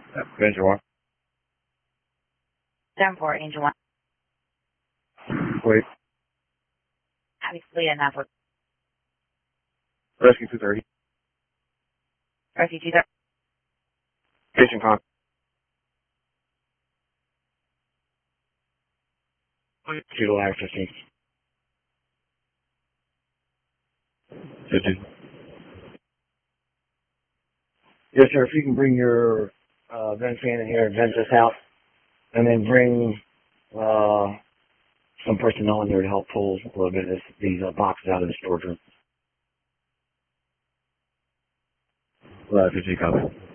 Venture 1. 7-4, Angel 1. Wait. Happy Fleet enough with Rescue 230. Rescue 230. Station con. Kilo Lag 15. 15. Yes, sir. If you can bring your vent fan in here and vent this out, and then bring some personnel in there to help pull a little bit of these boxes out of the storage room. 15 copy.